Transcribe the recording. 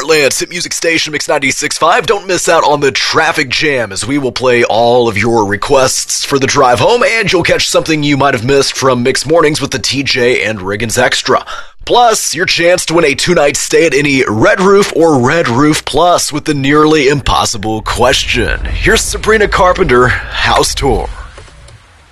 Heartland's hit music station, Mix 96.5. Don't miss out on the traffic jam as we will play all of your requests for the drive home, and you'll catch something you might have missed from Mix Mornings with the TJ and Riggins Extra. Plus, your chance to win a 2-night stay at any Red Roof or Red Roof Plus with the nearly impossible question. Here's Sabrina Carpenter, House Tour.